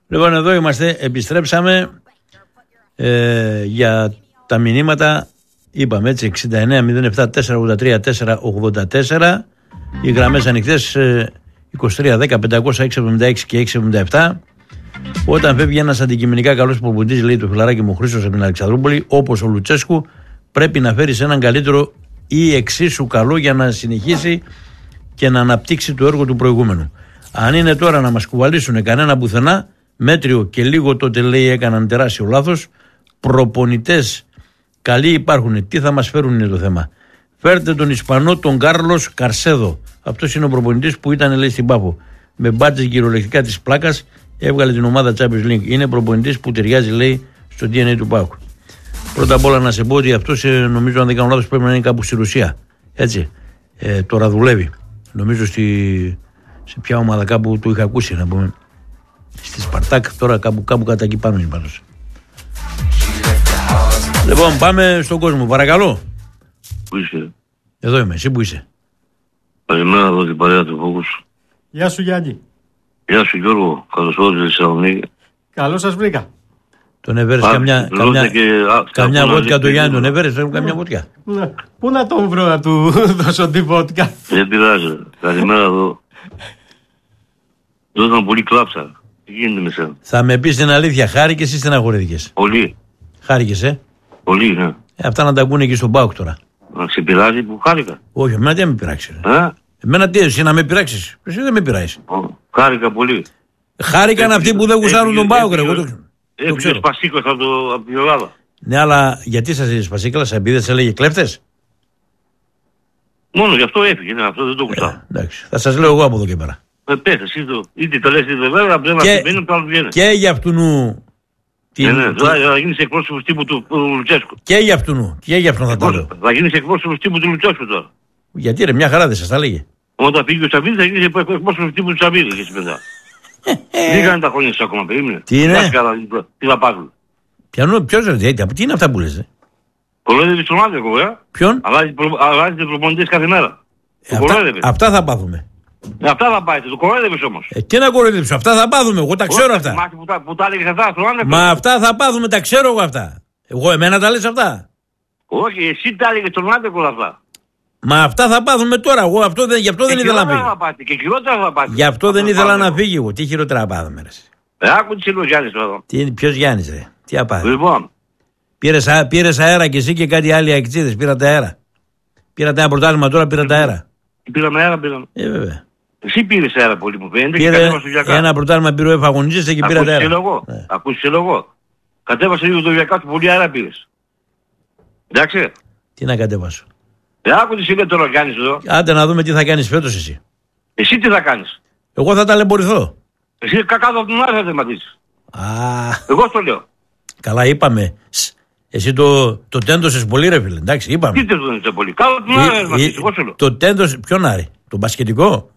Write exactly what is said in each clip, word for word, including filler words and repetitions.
Λοιπόν, εδώ είμαστε, επιστρέψαμε ε, για τα μηνύματα. Είπαμε έτσι, εξήντα εννέα μηδέν επτά τετρακόσια ογδόντα τρία τετρακόσια ογδόντα τέσσερα. Οι γραμμές ανοιχτές ε, είκοσι τρία δέκα πεντακόσια έξι εβδομήντα έξι και έξι εβδομήντα επτά. Όταν φεύγει ένας αντικειμενικά καλός προπονητής, λέει το φιλαράκι μου Χρήστος από την Αλεξανδρούπολη, όπως ο Λουτσέσκου, πρέπει να φέρει σε έναν καλύτερο ή εξίσου καλό για να συνεχίσει και να αναπτύξει το έργο του προηγούμενου. Αν είναι τώρα να μας κουβαλήσουν κανένα πουθενά, μέτριο και λίγο τότε, λέει, έκαναν τεράστιο λάθος. Προπονητές καλοί υπάρχουν. Τι θα μας φέρουν είναι το θέμα. Φέρτε τον Ισπανό, τον Κάρλος Καρσέδο. Αυτός είναι ο προπονητής που ήταν, λέει, στην Πάφο. Με μπάτζες κυριολεκτικά της πλάκας έβγαλε την ομάδα Champions League. Είναι προπονητής που ταιριάζει, λέει, στο ντι εν έι του ΠΑΟΚ. Πρώτα απ' όλα να σε πω ότι αυτός, νομίζω, αν δεν κάνω λάθος, πρέπει να είναι κάπου στη Ρωσία. Έτσι. Ε, τώρα δουλεύει. Νομίζω στη, σε ποια ομάδα κάπου του είχα ακούσει, να πούμε. Στη Σπαρτάκ, τώρα κάπου, κάπου κατά εκεί πάνω είναι πάνω. Λοιπόν, πάμε στον κόσμο, παρακαλώ. Πού είσαι? Εδώ είμαι, εσύ που είσαι? Καλημέρα εδώ την παρέα του Φόκους. Γεια σου Γιάννη. Γεια σου Γιώργο, καλώς όρισες στη Θεσσαλονίκη. Καλώς σας βρήκα. Τον έβερες καμιά, καμιά, καμιά βότκα του Γιάννη, τον έβερες, έχουμε καμιά βότκα. Πού να τον βρω να του δώσω τη βότκα? Δεν πειράζει, καλημέρα εδώ. Εδώ ήταν πολύ κλάψα. Τι γίνεται με σένα? Θα με πεις την αλήθεια, χάρηκες ή στεναχωρήθηκες? Πολύ. Χάρηκες, ε? Πολύ, ναι. Ε, αυτά να τα ακούνε εκεί στον ΠΑΟΚ τώρα. Να σε πειράζει που χάρηκα? Όχι, εμένα τι να με πειράξει. Ε? Εμένα τι, εσύ να με πειράξεις? Εσύ δεν με πειράζει. Χάρηκα πολύ. Χάρηκαν αυτοί που δεν γουσάρουν τον ΠΑΟΚ, ρε. Έφυγε ο Σπασίκος από την Ελλάδα. Ναι, αλλά γιατί σας είδε Σπασίκλας, επειδή σε λέγε κλέφτες? Μόνο γι' αυτό έφυγε, ναι, αυτό δεν το γουστάω. Ε, εντάξει, θα σας λέω εγώ από εδώ και πέρα. Ε, πες, εσύ το, είτε το λες είτε δεν βέβαια, πρέπει να συμβαίνει, το άλλο βγαίνει. Και για αυτού νου. Ναι, ναι, θα γίνεις εκπρόσωπος τύπου του Λουτσέσκου. Και για αυτού νου, και για αυτόν θα τα λέω. Θα γίνεις εκπρόσωπος τύπου του Λουτσέσκου τώρα. Γιατί ρε, μια χαρά δεν σας τα λέγε. Όταν πήγε ο Σαββίδης θα γίνεις εκπρόσωπος τύπου του Σαββίδη και εσύ μετά. Δεν κάνει τα χρόνια σου ακόμα, περίμενε. Τι είναι? Τι θα πάρουν. Πιανού, ποιος ρε, τι είναι αυτά που λες, ε? Κολόιδευε στον άδικο, ε. Ποιον? Αλλάζετε προπονητές κάθε μέρα. Ε, αυτά, αυτά θα πάθουμε. Ε, αυτά θα πάτε, το κοροϊδεύεις όμως. Ε, τι να κοροϊδεύσω, αυτά θα πάθουμε, εγώ τα ξέρω αυτά. Μάτι που τα, που τα έλεγες αυτά, στον άνευ. Μα αυτά θα πάθουμε, τα ξέρω εγώ αυτά. Εγώ εμένα τα λες αυτά? Όχι, εσύ τα έλεγες στον άνευ όλα αυτά. Μα αυτά θα πάθουμε τώρα, εγώ αυτό δεν, γι' αυτό δεν ήθελα να φύγει. Θα πάτε, και χειρότερα θα πάτε. Γι' αυτό δεν ήθελα να φύγει εγώ, τι χειρότερα πάθαμε ρε. Ε, άκου τι είναι ο Γιάννης εδώ. Τι, ποιος Γιάννης ρε, τι απάθει. Λοιπόν. Πήρες, πήρες αέρα κι εσύ και κάτι άλλοι αεξίδες, πήρατε αέρα. Πήρατε ένα πρωτάθλημα, τώρα πήρατε αέρα. Πήραμε αέρα, πήραμε. Ε, βέβαια. Εσύ πήρες αέρα πολύ που φαίνεται. Πήρε ένα πρωτάθλημα, πήρε ο εφαγωνίζεσαι και πήρατε αέρα. Ναι. Ακούσεις λόγο. Κατέβασε λίγο το βιακά του, πολύ αέρα πήρες. Εντάξει. Τι να κατέβασω. Ε, άκου τι σημαίνει τώρα κάνεις εδώ. Άντε να δούμε τι θα κάνεις φέτος εσύ. Εσύ τι θα κάνεις. Εγώ θα ταλαιπωρηθώ. Εσύ κακά από τον Άρη θα τερματίσεις. Α. Εγώ στο λέω. Καλά είπαμε. Εσύ το, το τέντωσες πολύ ρε φίλε, εντάξει είπαμε. Τι τέντωσες πολύ. Κάτω από τον Άρη θα τερματίσεις, εγώ στο λέω. Το τέντωσες, ποιον Άρη, τον μπασκετικό.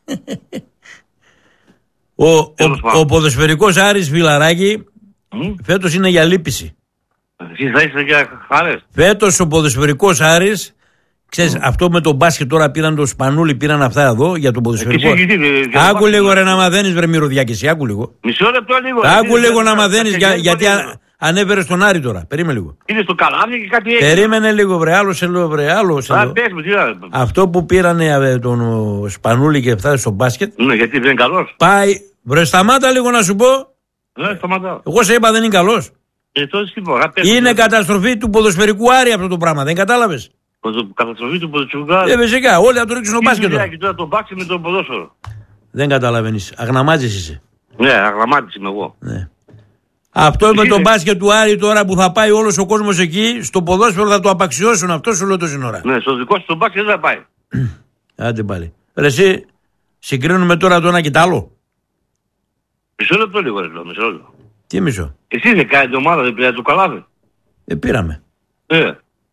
ο, ο, ο ποδοσφαιρικός Άρης Φιλαράκη mm? φέτος είναι για λύπηση. Εσύ θα είσαι για χαρές. Φέτος ο ποδοσφαιρικός Άρης, ξέρεις, mm. αυτό με τον μπάσκετ τώρα πήραν το Σπανούλι, πήραν αυτά εδώ για τον ποδοσφαιρικό. Ε, εσύ, εσύ, άκου λίγο ρε να μαθαίνεις βρε Μυρωδιά και εσύ, άκου λίγο. Μισό λεπτό λίγο. Άκου λίγο να μαθαίνεις για, γιατί α, ανέβερες τον Άρη τώρα. Περίμενε λίγο. Είναι στο καλάμι και κάτι έτσι. Περίμενε λίγο βρε, άλλο σε λέω βρε, άλλο σε λέω. Αυτό που πήραν τον Σπανούλι και φτάσει στο μπάσκετ. Ναι, γιατί δεν είναι καλός. Πάει, βρε σταμάτα λίγο να σου πω. Ναι, σταματάω. Εγώ σε είπα δεν είναι καλός. Ε, τότε τίποτα. Είναι καταστροφή του ποδοσφαιρικού Άρη αυτό το πράγμα, δεν κατάλαβες. Καταστροφή του ποδοσφαιρικού Άρη. Ε, φυσικά, όλοι θα το ρίξουν στο μπάσκετ. Και τώρα το μπάσκετ με τον ποδόσφαιρο. Δεν καταλαβαίνεις. Αγναμάτζης είσαι. Ναι, αγναμάτζης είμαι εγώ. Ναι. Αυτό με τον μπάσκετ του Άρη τώρα που θα πάει όλος ο κόσμος εκεί, στο ποδόσφαιρο θα το απαξιώσουν. Αυτό σου λέω το σύνορα. Ναι, στο δικό σου το μπάσκετ δεν θα πάει. Άντε πάλι. Ρε εσύ, συγκρίνουμε τώρα το ένα και το άλλο. Μισό λεπτό λίγο, ρε λέω, μισό λεπτό. Τι μισό. Εσύ δεν κάνετε ομάδα, δεν πήρατε το καλάβι. Ε, πήραμε. Ε.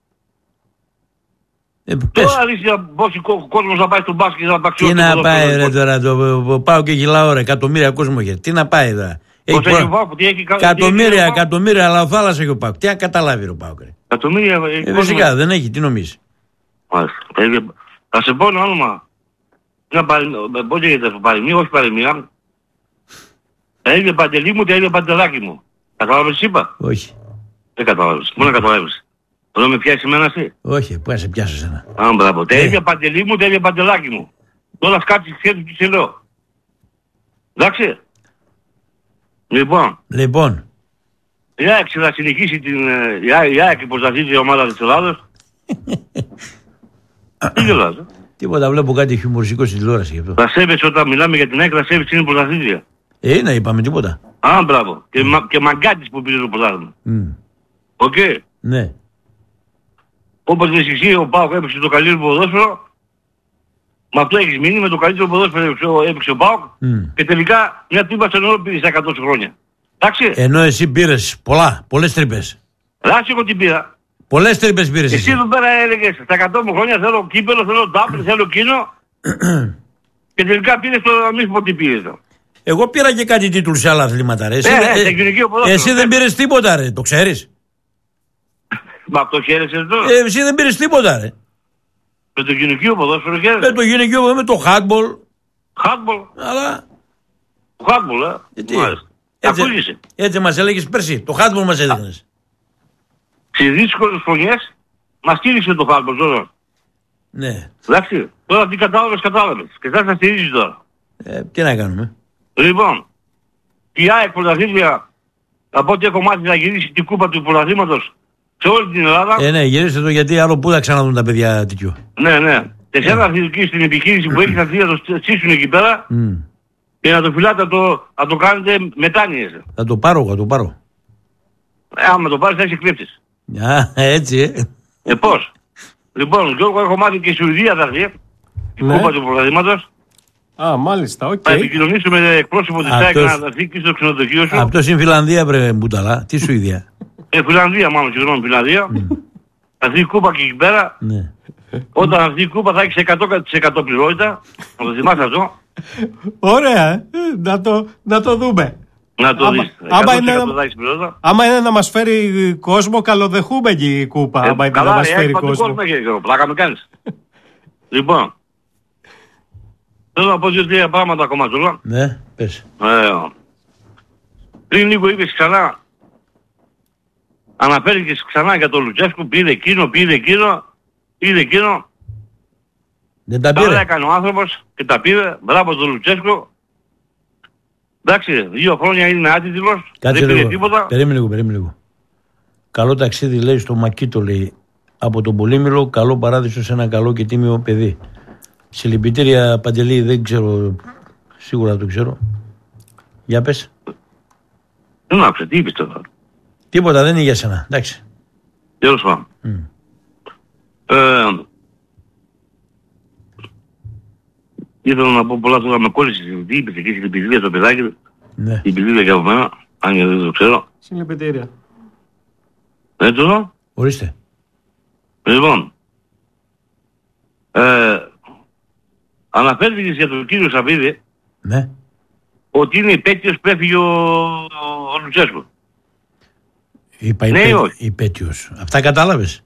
Ε, τώρα ρίχνει πόσοι κόσμος θα πάει στο μπάσκετ να απαξιώσει. Τι να πάει ρε τώρα, το πάω και γυλάω ρε, εκατομμύρια κόσμο έχει. Τι να πάει τώρα. Έχει προ... Πάκου, τι έχει... Εκατομμύρια, εκατομμύρια, αλλά ο θάλασσα έχει ο Πάουκ. Τι να καταλάβει ο Πάουκ. Εκατομμύρια. Ε, φυσικά δεν έχει, τι νομίζεις. Θα σε πω ένα όνομα. Πώς λέγεται αυτό, παροιμία, όχι παροιμία. Τα ίδια Παντελή μου, τα ίδια Παντελάκι μου. Κατάλαβες τι είπα? Όχι. Δεν κατάλαβες. Πού να καταλάβεις? Εδώ με πιάσεις εμένα εσύ? Όχι, πού να σε πιάσω εσένα. Α, μπράβο. Τα Ε. ίδια Παντελή μου, τα ίδια Παντελάκι μου. Τώρα σκάψεις ξέρεις τι σε λέω. Εντάξει. Λοιπόν, Λοιπόν, η ΑΕΚ θα συνεχίσει την... ε, η ΑΕΚ- η ΑΕΚ υποσταθείς η ομάδα της Ελλάδος. Τι γελάς, ε? τίποτα, βλέπω κάτι χιουμοριστικό στην τηλεόραση γι' αυτό. Θα σέβεσαι όταν μιλάμε για την ΑΕΚ, θα σέβεσαι είναι πρωταθλήτρια. Ε, να είπαμε τίποτα. Α, μπράβο. Και, μα, και μαγκάτης που πήρε το πρωτάθλημα. Μμ. Οκ. Ναι. Όπως λες εσύ, ο Πάοκ έπαιξε το καλύτερο ποδόσφαιρο. Με αυτό έχεις μείνει, με το καλύτερο ποδόσφαιρο έπαιξε ο- έπαιξε ο Πάοκ. Μμ. Και τελικά μια τρύπα στον όρο πήρε στα εκατό χρόνια. Εντάξει. Ενώ εσύ πήρες πολλά, πολλές τρύπες. Λάς εγώ την πήρα. Πολλές τρύπες πήρες Εσύ εσύ. εδώ πέρα έλεγες στα εκατό μου χρόνια θέλω κύπελο, θέλω ντάμπλ, θέλω εκείνο. Και τελικά πήρες το να μην σου πω τι πήρες. το. Εγώ πήρα και κάτι τίτλους σε άλλα αθλήματα, ρε. Εσύ, Ε, δεν- ε, σε γυναικείο ποδόσφαιρο. εσύ δεν πήρες τίποτα, ρε. Το ξέρεις. Μα αυτό χαίρεσαι τώρα. Ε, εσύ δεν πήρες τίποτα, ρε. Με το γυναικείο ποδόσφαιρο Με χαίρεσαι. το γυναικείο, με το handball. Χάντμπολ. Αλλά. Χάντμπολ, ε. Ε, τι. Μάλιστα. Έτσι, Ακούγεσαι. έτσι μας έλεγες πέρσι. Το handball μας έδειχνες. Στις δύσκολες χρονιές μας στήριξε το χάντμπολ τώρα. Ναι. Εντάξει. Τώρα τι κατάλαβες, κατάλαβες. Και θα σας στηρίζει τώρα. Ε, τι να κάνουμε. Λοιπόν, η ΑΕΚ πρωταθλήτρια, από ό,τι έχω μάθει, θα γυρίσει την κούπα του πρωταθλήματος σε όλη την Ελλάδα. Ε, ναι, γυρίστε το γιατί άλλο πού θα ξαναδούν τα παιδιά τέτοιο. Ναι, ναι. Τεσσέρα αθλητική στην επιχείρηση που έχει θα θέλει να το στήσουν εκεί πέρα Μμ. και να το φυλάτε, να το, να το κάνετε μετάνοιες. Θα το πάρω, θα το πάρω. Ε, άμα το πάρεις θα έχεις εκλείψεις. Α, έτσι, ε. Ε, πώς. Λοιπόν, Γιώργο, έχω μάθει και η Σουηδία θα έρθει. Η Ναι. κούπα του πρωταθλήματος. Α, μάλιστα, οκ. Θα επικοινωνήσουμε με εκπρόσωπο της ΑΕΚ Αυτός- να έρθει και στο ξενοδοχείο σου. Αυτό είναι Φιλανδία, βρε Μπουταλά. Τι Σουηδία. Ε, Φιλανδία, μάλλον, συγγνώμη, Φιλανδία. Θα έρθει η κούπα και εκεί πέρα. Ναι. Όταν αυτή η κούπα θα έχει εκατό τοις εκατό πληρότητα. Να το θυμάσαι αυτό. Ωραία, ε. να, το, να το δούμε. Να το Άμα- δεις. άμα εκατό τοις εκατό είναι- θα έχεις πληρότητα. Άμα είναι να μας φέρει κόσμο, καλοδεχούμενη η κούπα. Ε, άμα είναι καλά, να μας η φέρει ΑΕΚ παντού κόσμο. κόσμο έχει, Γιώργο. Πλάκα με κάνεις. Λοιπόν. Θέλω να πω δύο-τρία πράγματα ακόμα τώρα. Ναι, πες. Ε, πριν λίγο είπες ξανά, αναφέρηκες ξανά για τον Λουτσέσκου, πήρε εκείνο, πήρε εκείνο, πήρε εκείνο. Δεν τα Καλά πήρε. έκανε ο άνθρωπος και τα πήρε. Μπράβο τον Λουτσέσκου. Εντάξει, δύο χρόνια είναι άτιτλος, Κάτσε δεν πήρε λίγο. τίποτα. Περίμενε λίγο, περίμενε λίγο. Καλό ταξίδι λέει στο Μακίτο, λέει. Από τον Πολύμηλο, καλό παράδεισο σε ένα καλό και τίμιο παιδί. Συλληπιτήρια, Παντελή, δεν ξέρω. Σίγουρα το ξέρω. Για πες. Δεν άκουσα, τι είπες τώρα. Τίποτα, δεν είναι για σένα. Εντάξει. Τέλος πάντων. Μμ. Ε, ήθελα να πω πολλά τώρα με κόλλησες. Τι είπες εκεί στην παιδεία στο παιδάκι. Ναι. Την παιδεία και από μένα, αν και δεν το ξέρω. Συλληπιτήρια. Δεν το δω. Ορίστε. Λοιπόν, ε, αναφέρθηκες για τον κύριο Σαββίδη Ναι. ότι είναι υπέτειος που έφυγε ο, ο Λουτσέσκου. Είπα Ναι, υπέ... όχι. υπέτειος. Αυτά κατάλαβες.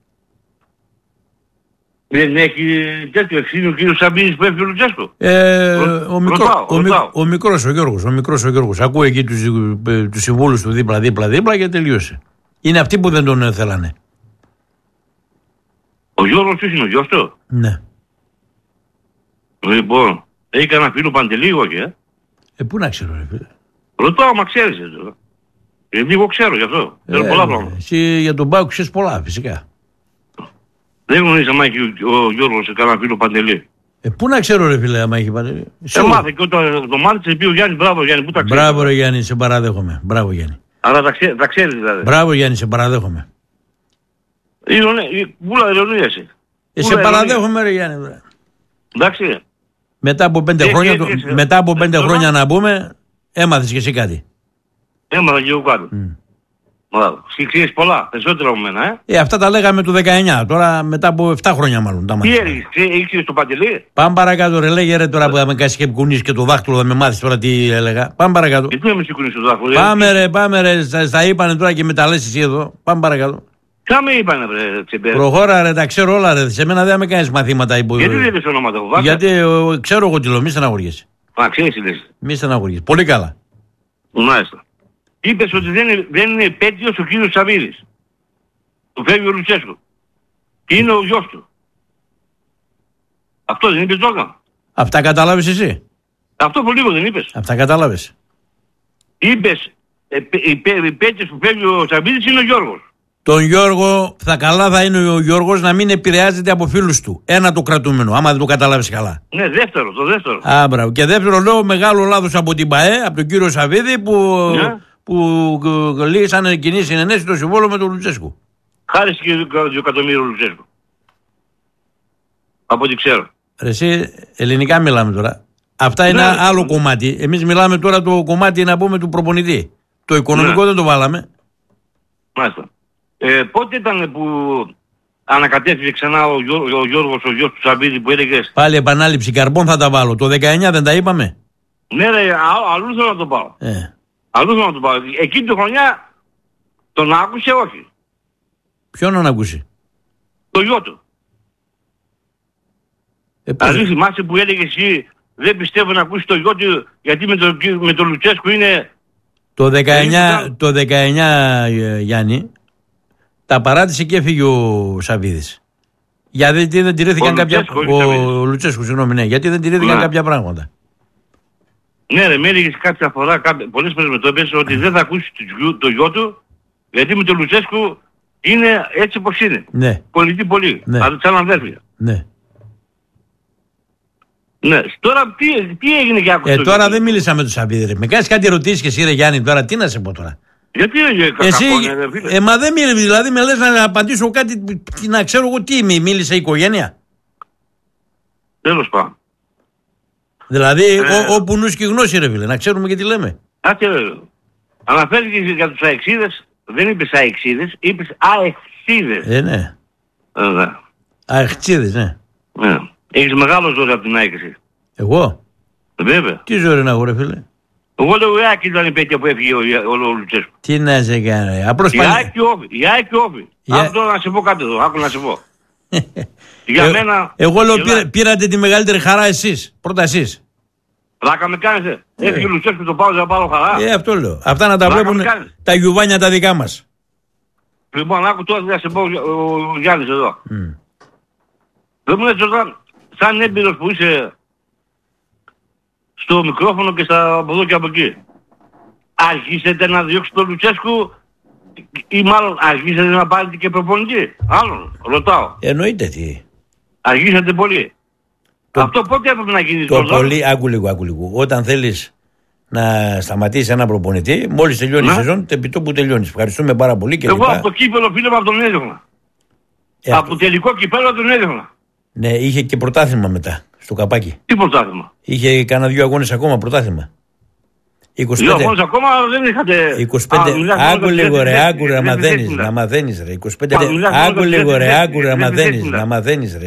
Δεν έχει τέτοιο ευθύνη ο κύριος Σαββίδης που έφυγε ο Λουτσέσκου. Ε, Ρω- ο, μικρό, ρωτάω, ο, μι- ρωτάω. ο μικρός ο Γιώργος, ο μικρός ο Γιώργος. Ακούει εκεί τους, ε, τους συμβούλους του δίπλα, δίπλα, δίπλα και τελείωσε. Είναι αυτοί που δεν τον ε, θέλανε. Ο Γιώργος ποιος είναι ο γιος του. Ναι. Λοιπόν, έχει κανένα φίλο Παντελή όχι, ε. Ε, πού να ξέρω, ρε φίλε. Ρωτάω, μα ξέρεις εδώ. Γιατί εγώ ξέρω γι' αυτό. Θέλω Ε, πολλά ναι. πράγματα. Εσύ για τον Πάο ξέρεις πολλά, φυσικά. Δεν γνωρίζεις άμα έχει ο, ο Γιώργος σε κανένα φίλο Παντελή. Ε, πού να ξέρω, ρε φίλε, άμα έχει πάρει. Ε, μάθε και όταν το μάθησε πει ο Γιάννης, μπράβο Γιάννη, πού τα ξέρεις. Μπράβο, ρε Γιάννη, σε παραδέχομαι. Μπράβο, Γιάννη. Αλλά τα, ξέ, τα ξέρεις δηλαδή. Μπράβο, Γιάννη, σε παραδέχομαι. Ηρωνία, πούλα ηρωνία εσύ. Ε, σε Πούλα ηρωνία. παραδέχομαι, ρε Γιάννη. Βρε. Εντάξει. Μετά από πέντε Και- χρόνια, και- το- και- μετά από πέντε ε, χρόνια να μπούμε, έμαθες και εσύ κάτι. Έμαθα και εγώ κάτω. Μμ. Μπράβο. Ξέρεις πολλά, περισσότερα από μένα, ε. Ε, αυτά τα λέγαμε το δεκαεννιά. Τώρα μετά από επτά χρόνια μάλλον τα Τι μάθαμε. έργες, ήξερες το Παντελή. Πάμε παρακάτω, ρε. Λέγε ρε τώρα που θα με κάνει και κουνείς και το δάχτυλο θα με μάθεις τώρα τι έλεγα. Πάμε παρακάτω. Γιατί να με σηκούνεις το δάχτυλο. Πάμε ρε, πάμε ρε. Στα, στα είπανε τώρα και με τα λες εσύ εδώ. Πάμε παρακάτω. Ποια με είπανε, βρε, Τσεμπέρ. Προχώρα ρε, τα ξέρω όλα ρε. Σε μένα δεν με κάνεις μαθήματα υπο... Γιατί δεν είπες ονόματα, εγώ βάζα. Γιατί ε, ξέρω εγώ τι λέω, μη στεναχωριέσαι. Α, ξέρεις τι λες. Μη στεναχωριέσαι. Πολύ καλά. Μάλιστα. Είπες ότι δεν είναι, δεν είναι επέτειος ο κύριος Σαββίδης. Του φεύγει ο Λουτσέσκου. Και είναι ο γιος του. Αυτό δεν είπες τώρα? Αυτά κατάλαβες εσύ? Αυτό πολύ λίγο δεν είπες? Αυτά κατάλαβες? Είπες επέτειος που φεύγει ο Σαββίδης είναι ο Γιώργος. Τον Γιώργο, θα καλά θα είναι ο Γιώργος να μην επηρεάζεται από φίλους του. Ένα το κρατούμενο, άμα δεν το καταλάβεις καλά. Ναι, δεύτερο, το δεύτερο. Α, μπράβο. Και δεύτερο λέω μεγάλο λάθος από την ΠΑΕ, από τον κύριο Σαββίδη που, ναι. που λύσανε κοινή συνενέση το συμβόλαιο με τον Λουτσέσκου. Χάρισε και δύο εκατομμύρια Λουτσέσκου. Από ό,τι ξέρω. Ρε εσύ, ελληνικά μιλάμε τώρα. Αυτά είναι ναι, άλλο ναι. κομμάτι. Εμείς μιλάμε τώρα το κομμάτι να πούμε του προπονητή. Το οικονομικό ναι. δεν το βάλαμε. Μάλιστα. Ε, πότε ήταν που ανακατεύτηκε ξανά ο, Γιώ, ο Γιώργος, ο γιος του Σαββίδη που έλεγες? Πάλι επανάληψη καρπών θα τα βάλω. Το δεκαεννιά δεν τα είπαμε? Ναι ρε, α, αλλού θέλω να το πάω. Ε. Αλλού θέλω να το πάω. Εκείνη τη χρονιά τον άκουσε όχι. Ποιον να ακούσει? Το γιο του. Ε, δηλαδή θυμάσαι που έλεγε εσύ δεν πιστεύω να ακούσει το γιο του γιατί με τον με το Λουτσέσκου είναι... Το δεκαεννιά, το δεκαεννιά Γιάννη, τα παράτησε και έφυγε ο Σαββίδης. Γιατί δεν τηρήθηκαν κάποια... Ο Λουτσέσκου, συγγνώμη, ναι. Γιατί δεν τηρήθηκαν ναι. κάποια πράγματα. Ναι ρε, με έλεγες κάποια φορά, κάποια, πολλές φορές με το έπαιζε ότι δεν θα ακούσει το, το γιο του γιατί με τον Λουτσέσκου είναι έτσι όπως είναι. Ναι. Πολιτή πολύ. Ναι. Αλλά σαν αδέρφια. Ναι. Ναι. Τώρα τι, τι έγινε και άκουσε? Ε, τώρα γιο. Δεν μίλησα με τον Σαββίδη. Με κάνεις κάτι ερωτήσεις και εσύ ρε Γιάννη τώρα, τι να σε πω τώρα? Γιατί έγινε εσύ, κακό, ε, μα δεν μίλησε, δηλαδή με λες να απαντήσω κάτι, να ξέρω εγώ τι είμαι, μίλησε η οικογένεια. Τέλος πάντων. Δηλαδή ε, ό, όπου νους και γνώση ρε φίλε, να ξέρουμε και τι λέμε. Άσε αναφέρθηκες για τους αεξίδες, δεν είπες αεξίδες, είπες αεξίδες. Ε, ναι. Ε, ναι. Αεξίδες, ναι. Ναι. Έχεις μεγάλο ζόρι από την ΑΕΚ. Εγώ? Βέβαια. Τι ζόρι να έχω ρε φίλε? Εγώ λέω η ΑΕΚ ήταν η πέτεια που έφυγε ο, ο, ο Λουτσέσκου. Τι να σε κάνει. Απλώς η ΑΕΚ και όφη. Η ΑΕΚ και όφη. Άκου να σε πω κάτι εδώ. Άκου να σε πω. Για ε, μένα... Εγώ λέω πήρα, πήρατε τη μεγαλύτερη χαρά εσείς. Πρώτα εσείς. Πλάκα με κάνετε. Ε. Έφυγε ο Λουτσέσκου το πάω να πάρω χαρά. Ε, αυτό λέω. Αυτά να τα Πλάκα βλέπουν τα γιουβάνια τα δικά μας. Λοιπόν, άκου τώρα να σε πω ο Γιάννης εδώ. Mm. Δεν μου λες όταν, σαν έμπειρος που είσαι στο μικρόφωνο και στα από εδώ και από εκεί, αρχίσετε να διώξετε τον Λουτσέσκου ή μάλλον αρχίσετε να πάρετε και προπονητή? Άλλον, ρωτάω. Εννοείται τι. Αρχίσατε πολύ. Το, αυτό πότε έπρεπε να γίνει? Το πολύ, άκου λίγο, άκου λίγο. Όταν θέλεις να σταματήσεις ένα προπονητή, μόλις τελειώνει η σεζόν, επί τόπου τελειώνεις. Ευχαριστούμε πάρα πολύ και εγώ λοιπά. Από το κύπελο φίλε μου από τον έδειχνα. Ε, από το τελικό κυπέλο τον έδειχνα. Ναι, είχε και πρωτάθλημα μετά, στο καπάκι. Τι πρωτάθλημα? Είχε κάνα δύο αγώνες ακόμα πρωτάθλημα. είκοσι πέντε. Δύο αγώνες ακόμα δεν είχατε... είκοσι πέντε. Άκου λίγο ρε, άκου ρε, να μαθαίνεις, να μαθαίνεις ρε. είκοσι πέντε. Άκου λίγο ρε, άκου ρε, να μαθαίνεις, να μαθαίνεις ρε.